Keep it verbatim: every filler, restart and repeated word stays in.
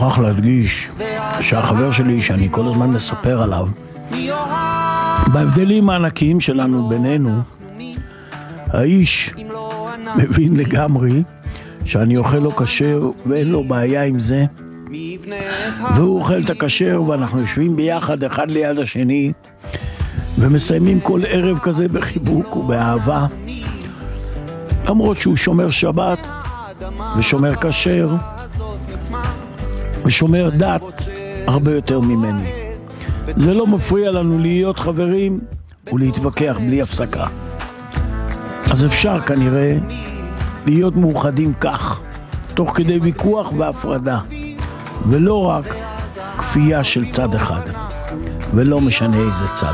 מוכרח להדגיש שהחבר שלי שאני כל הזמן מספר עליו, בהבדלים הענקיים שלנו בינינו, האיש מבין לגמרי שאני אוכל לו כשר ואין לו בעיה עם זה, והוא אוכל את הכשר ואנחנו יושבים ביחד אחד ליד השני ומסיימים כל ערב כזה בחיבוק ובאהבה, למרות שהוא שומר שבת ושומר כשר ושומר דת הרבה יותר ממני. זה לא מפריע לנו להיות חברים ולהתווכח בלי הפסקה. אז אפשר כנראה להיות מאוחדים כך, תוך כדי ויכוח והפרדה, ולא רק כפייה של צד אחד, ולא משנה איזה צד.